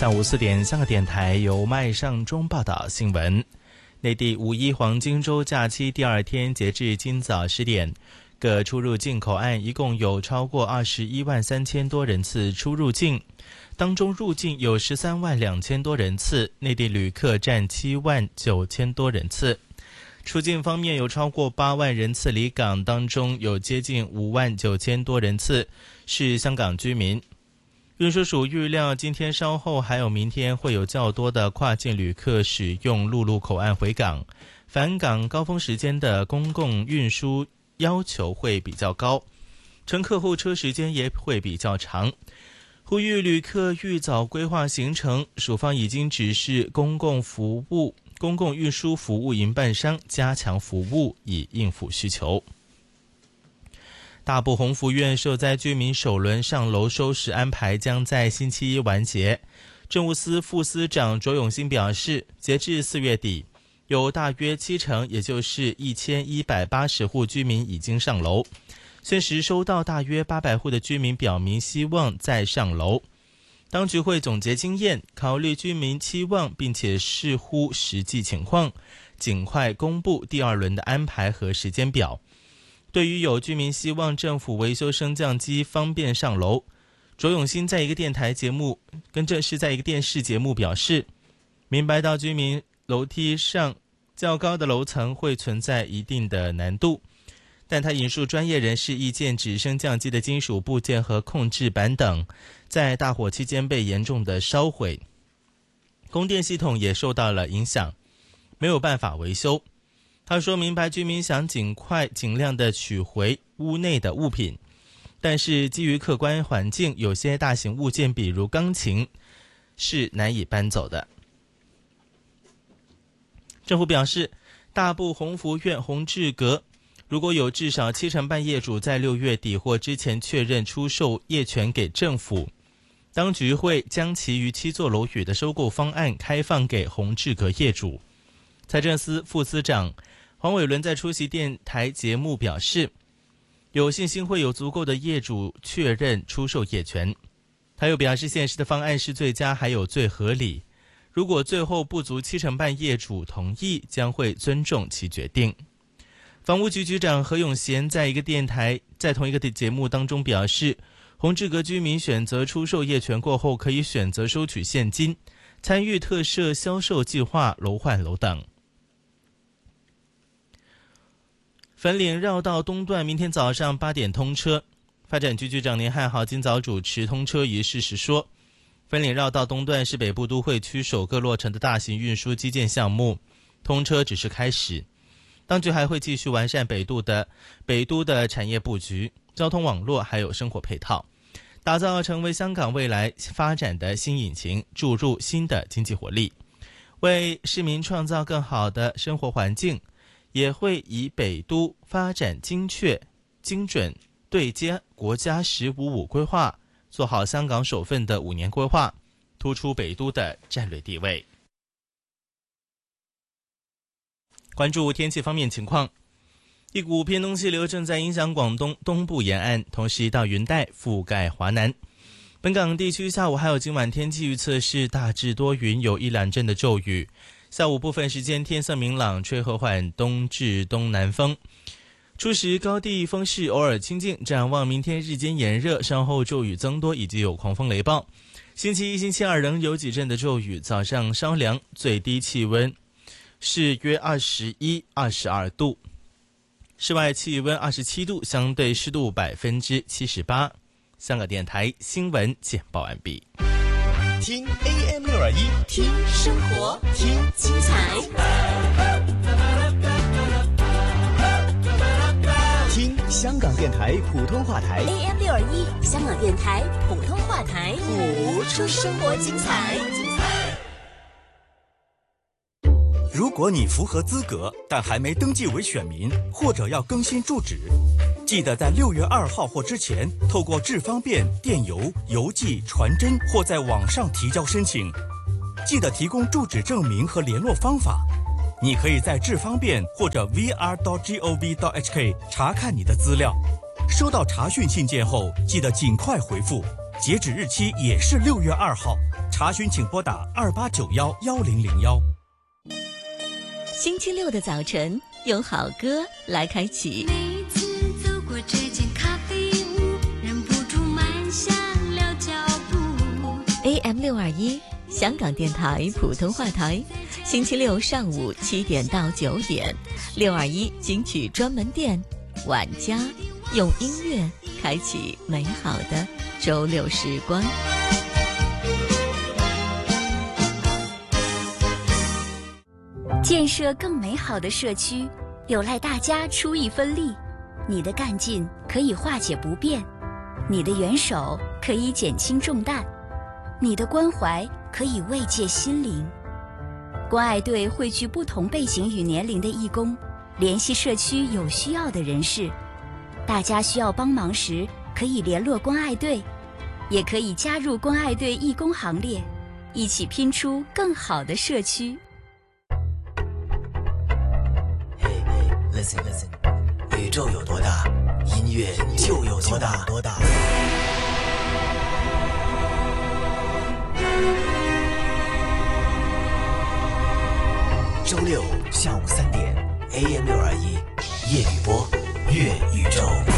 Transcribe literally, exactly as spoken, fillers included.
下午四点，香港电台由麦尚中报道新闻。内地五一黄金周假期第二天，截至今早十点，各出入境口岸一共有超过二十一万三千多人次出入境，当中入境有十三万两千多人次，内地旅客占七万九千多人次。出境方面有超过八万人次离港，当中有接近五万九千多人次是香港居民。运输署预料今天稍后还有明天会有较多的跨境旅客使用陆路口岸回港，返港高峰时间的公共运输要求会比较高，乘客候车时间也会比较长。呼吁旅客预早规划行程，署方已经指示公共服务公共运输服务营办商加强服务，以应付需求。大埔宏福苑受灾居民首轮上楼收拾安排将在星期一完结。政务司副司长卓永兴表示，截至四月底，有大约七成，也就是一千一百八十户居民已经上楼。现时收到大约八百户的居民表明希望再上楼。当局会总结经验，考虑居民期望，并且视乎实际情况，尽快公布第二轮的安排和时间表。对于有居民希望政府维修升降机方便上楼，卓永兴在一个电台节目跟这是在一个电视节目表示，明白到居民楼梯上较高的楼层会存在一定的难度，但他引述专业人士意见，指升降机的金属部件和控制板等在大火期间被严重的烧毁，供电系统也受到了影响，没有办法维修。他说明白居民想尽快尽量的取回屋内的物品，但是基于客观环境，有些大型物件比如钢琴是难以搬走的。政府表示，大埔宏福苑宏志阁如果有至少七成半业主在六月底或之前确认出售业权给政府，当局会将其余七座楼宇的收购方案开放给宏志阁业主。财政司副司长黄伟伦在出席电台节目表示，有信心会有足够的业主确认出售业权。他又表示，现实的方案是最佳还有最合理，如果最后不足七成半业主同意，将会尊重其决定。房屋局局长何永贤在一个电台在同一个节目当中表示，宏志阁居民选择出售业权过后，可以选择收取现金，参与特设销售计划、楼换楼等。粉岭绕道东段明天早上八点通车，发展局局长年汉豪今早主持通车仪式时说，粉岭绕道东段是北部都会区首个落成的大型运输基建项目，通车只是开始，当局还会继续完善北都的北都的产业布局、交通网络还有生活配套，打造成为香港未来发展的新引擎，注入新的经济活力，为市民创造更好的生活环境。也会以北都发展精确、精准对接国家十五五规划，做好香港首份的五年规划，突出北都的战略地位。关注天气方面情况，一股偏东气流正在影响广东东部沿岸，同时一道云带覆盖华南。本港地区下午还有今晚天气预测是大致多云，有一两阵的骤雨。下午部分时间天色明朗，吹和缓东至东南风。初时高地风势偶尔清劲，展望明天日间炎热，稍后骤雨增多以及有狂风雷暴。星期一、星期二仍有几阵的骤雨，早上稍凉，最低气温是约二十一、二十二度，室外气温二十七度，相对湿度百分之七十八。香港电台新闻简报完毕。 听 A M 六二一， 听生活，听精彩， 听香港电台普通话台 A M 六二一，香港电台普通话台， 谱出生活精彩。 如果你符合资格，但还没登记为选民，或者要更新住址，记得在六月二号或之前，透过智方便、电邮、邮寄、传真或在网上提交申请。记得提供住址证明和联络方法。你可以在智方便或者 v r dot gov dot h k 查看你的资料。收到查询信件后，记得尽快回复，截止日期也是六月二号。 查询请拨打二八九幺幺零零幺。 星期六的早晨，用好歌来开启。 每次走过这间咖啡屋，忍不住慢下了脚步。 A M 六二一，香港电台普通话台，星期六上午七点到九点，六二一金曲专门店，晚家用音乐开启美好的周六时光。建设更美好的社区，有赖大家出一分力。你的干劲可以化解不便，你的援手可以减轻重担，你的关怀可以慰藉心灵。关爱队汇聚不同背景与年龄的义工，联系社区有需要的人士。大家需要帮忙时，可以联络关爱队，也可以加入关爱队义工行列，一起拼出更好的社区。 Listen, listen. 宇宙有多大，音乐就有多大。多大周六下午三点 ，A M 六二一，夜雨波，乐宇宙。